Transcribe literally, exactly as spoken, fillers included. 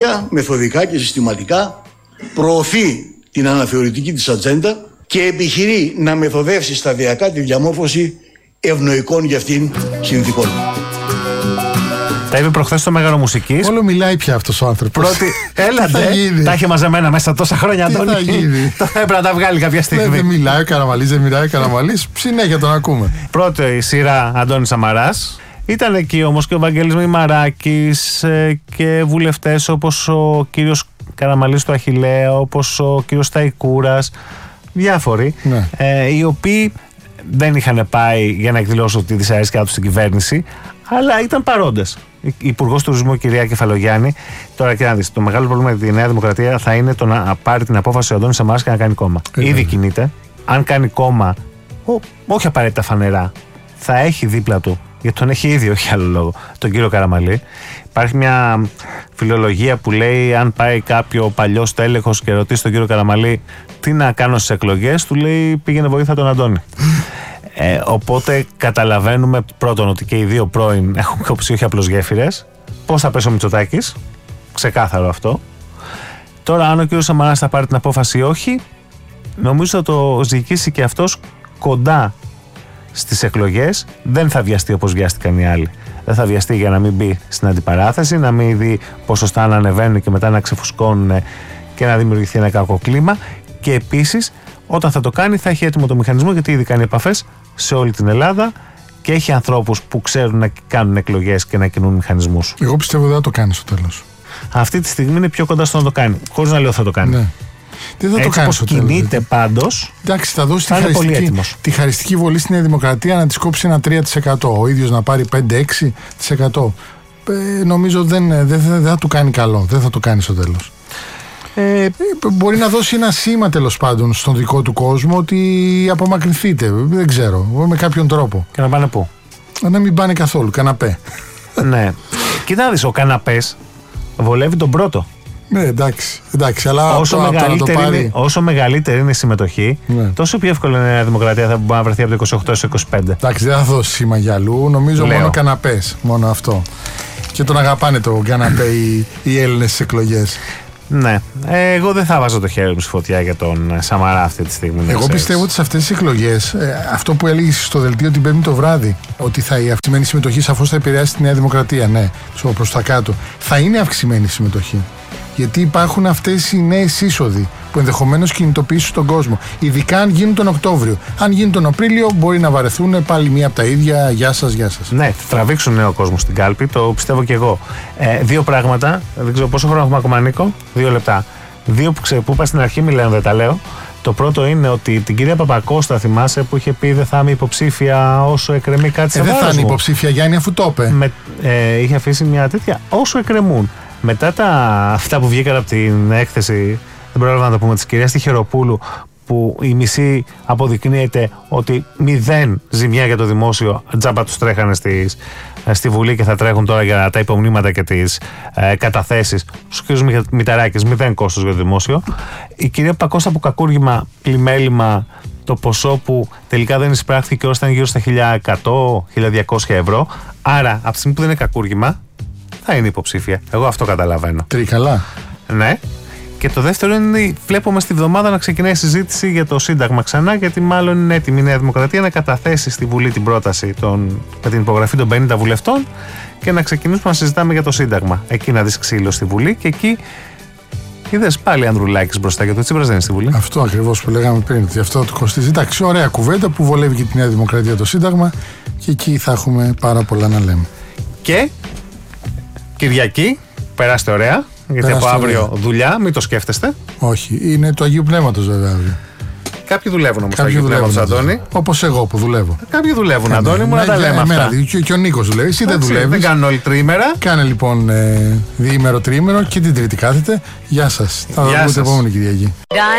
τακτικά, μεθοδικά και συστηματικά προωθεί την αναθεωρητική της ατζέντα και επιχειρεί να μεθοδεύσει σταδιακά τη διαμόρφωση ευνοϊκών για αυτήν συνθήκων. Τα είπε προχθές στο Μέγαρο Μουσικής. Όλο μιλάει πια αυτός ο άνθρωπος. Πρώτη, έλατε, τα είχε μαζεμένα μέσα τόσα χρόνια, Αντώνη. Τι θα γίνει. Τώρα έπρεπε να τα βγάλει κάποια στιγμή. Δεν μιλάει ο Καραμαλής, δεν μιλάει ο Καραμαλής. Συνέχεια τον ακούμε. Πρώτη σειρά Αντώνης Σαμαράς. Ήταν εκεί όμως και ο Βαγγέλης Μημαράκης και βουλευτές όπως ο κύριος Καραμαλής του Αχιλλέα, όπως ο κύριος Σταϊκούρας, διάφοροι, ναι. ε, οι οποίοι δεν είχαν πάει για να εκδηλώσουν τη δυσαρέσκειά τους στην κυβέρνηση, αλλά ήταν παρόντες. Η Υπουργός Τουρισμού, η κυρία Κεφαλογιάννη. Τώρα, και να δεις, το μεγάλο πρόβλημα για τη Νέα Δημοκρατία θα είναι το να πάρει την απόφαση ο Αντώνης Σαμαράς και να κάνει κόμμα. Ε, Ήδη κινείται. Αν κάνει κόμμα, ό, όχι απαραίτητα φανερά, θα έχει δίπλα του, γιατί τον έχει ήδη, όχι άλλο λόγο, τον κύριο Καραμαλή. Υπάρχει μια φιλολογία που λέει: αν πάει κάποιο παλιό τέλεχος και ρωτήσει τον κύριο Καραμαλή τι να κάνω στις εκλογές, του λέει: πήγαινε βοήθα τον Αντώνη. Ε, οπότε καταλαβαίνουμε πρώτον ότι και οι δύο πρώην έχουν κόψει όχι απλώς γέφυρες. Πώς θα πέσει ο Μητσοτάκης, ξεκάθαρο αυτό. Τώρα, αν ο κύριος Σαμαράς θα πάρει την απόφαση ή όχι, νομίζω θα το ζυγίσει και αυτός κοντά στις εκλογές. Δεν θα βιαστεί όπως βιάστηκαν οι άλλοι. Δεν θα βιαστεί για να μην μπει στην αντιπαράθεση, να μην δει ποσοστά να ανεβαίνουν και μετά να ξεφουσκώνουν και να δημιουργηθεί ένα κακό κλίμα. Και επίσης, όταν θα το κάνει, θα έχει έτοιμο το μηχανισμό, γιατί ήδη κάνει επαφές σε όλη την Ελλάδα και έχει ανθρώπους που ξέρουν να κάνουν εκλογές και να κινούν μηχανισμούς. Εγώ πιστεύω δεν θα το κάνει στο τέλος. Αυτή τη στιγμή είναι πιο κοντά στο να το κάνει. Χωρίς να λέω θα το κάνει. Ναι. Δεν θα Έτσι το κάνει στο τέλος. Κινείται πάντως. Εντάξει, θα δώσει θα τη, χαριστική, τη χαριστική βολή στη Νέα Δημοκρατία να της κόψει ένα τρία τοις εκατό. Ο ίδιος να πάρει πέντε με έξι τοις εκατό. Ε, νομίζω δεν, δεν, δεν, δεν θα του κάνει καλό. Δεν θα το κάνει στο τέλος. Ε, μπορεί να δώσει ένα σήμα τέλος πάντων στον δικό του κόσμο ότι απομακρυνθείτε. Δεν ξέρω. Με κάποιον τρόπο. Και να πάνε πού? Να μην πάνε καθόλου. Καναπέ. Ναι. Κοίτα να δεις, ο καναπές βολεύει τον πρώτο. Ναι, εντάξει, εντάξει, αλλά όσο, από, μεγαλύτερη από πάρει... είναι, όσο μεγαλύτερη είναι η συμμετοχή, ναι. τόσο πιο εύκολο είναι η Νέα Δημοκρατία θα μπορεί να βρεθεί από το είκοσι οκτώ έως είκοσι πέντε. Εντάξει, δεν θα δώσει σήμα για αλλού. Νομίζω Λέω. μόνο καναπές. Μόνο αυτό. Και τον αγαπάνε το καναπέ οι, οι Έλληνες στις εκλογές. Ναι. Ε, εγώ δεν θα βάζω το χέρι μου στη φωτιά για τον Σαμαρά αυτή τη στιγμή. Εγώ πιστεύω ότι σε αυτές τις εκλογές, ε, αυτό που έλεγες στο δελτίο την Πέμπτη το βράδυ, ότι θα, η αυξημένη συμμετοχή σαφώς θα επηρεάσει τη Νέα Δημοκρατία. Ναι, προς τα κάτω. Θα είναι αυξημένη συμμετοχή. Γιατί υπάρχουν αυτές οι νέες είσοδοι που ενδεχομένως κινητοποιήσουν τον κόσμο. Ειδικά αν γίνουν τον Οκτώβριο. Αν γίνει τον Απρίλιο, μπορεί να βαρεθούν πάλι μία από τα ίδια. Γεια σας, γεια σας. Ναι, θα τραβήξουν νέο κόσμο στην κάλπη, το πιστεύω και εγώ. Ε, δύο πράγματα. Δεν ξέρω πόσο χρόνο έχουμε ακόμα, Νίκο. Δύο λεπτά. Δύο που, ξε, που είπα στην αρχή, μιλάω, δεν τα λέω. Το πρώτο είναι ότι την κυρία Παπακώστα, θυμάσαι, που είχε πει δεν θα είμαι υποψήφια όσο εκκρεμεί κάτι σε ε, βάρος μου. Δεν θα είναι υποψήφια, Γιάννη, αφού το είπε. Με, ε, είχε αφήσει μια τέτοια όσο εκκρεμούν. Μετά τα, αυτά που βγήκαν από την έκθεση, δεν πρόλαβα να το πούμε, της κυρίας Τιχεροπούλου, που η μισή αποδεικνύεται ότι μηδέν ζημιά για το δημόσιο, τζάμπα τους τρέχανε στις, στη Βουλή και θα τρέχουν τώρα για τα υπομνήματα και τις ε, καταθέσεις. Στους κύριους Μηταράκης, μηδέν κόστος για το δημόσιο. Η κυρία Πακώστα που κακούργημα, πλημέλημα, το ποσό που τελικά δεν εισπράχθηκε και ήταν γύρω στα χίλια εκατό με χίλια διακόσια ευρώ. Άρα, από τη στιγμή που δεν είναι κακούργημα, θα είναι υποψήφια. Εγώ αυτό καταλαβαίνω. Τρίκαλα. Ναι. Και το δεύτερο είναι, βλέπουμε στη βδομάδα να ξεκινάει η συζήτηση για το Σύνταγμα ξανά, γιατί μάλλον είναι έτοιμη η Νέα Δημοκρατία να καταθέσει στη Βουλή την πρόταση των, με την υπογραφή των πενήντα βουλευτών και να ξεκινήσουμε να συζητάμε για το Σύνταγμα. Εκεί να δεις ξύλο στη Βουλή και εκεί είδες πάλι Ανδρουλάκης μπροστά, γιατί ο Τσίπρας δεν είναι στη Βουλή. Αυτό ακριβώς που λέγαμε πριν, ότι αυτό το κοστίζει. Εντάξει, ωραία κουβέντα που βολεύει και τη Νέα Δημοκρατία το Σύνταγμα και εκεί θα έχουμε πάρα πολλά να λέμε. Και Κυριακή, περάστε ωραία. Γιατί περάστε από αύριο ωραία. Δουλειά, μην το σκέφτεστε. Όχι, είναι το Αγίου Πνεύματος βέβαια αύριο. Κάποιοι δουλεύουν όμως το Αγίου Πνεύματος, Αντώνη. Όπως εγώ που δουλεύω. Κάποιοι δουλεύουν, Αντώνη μου, να τα λέμε αυτά. Και, και ο Νίκος δουλεύει, εσύ δεν δουλεύεις. Δεν κάνουν όλοι τριήμερα. Κάνε λοιπόν ε, διήμερο, τριήμερο και την Τρίτη κάθεται. Γεια σας. Θα δούμε την επόμενη Κυριακή.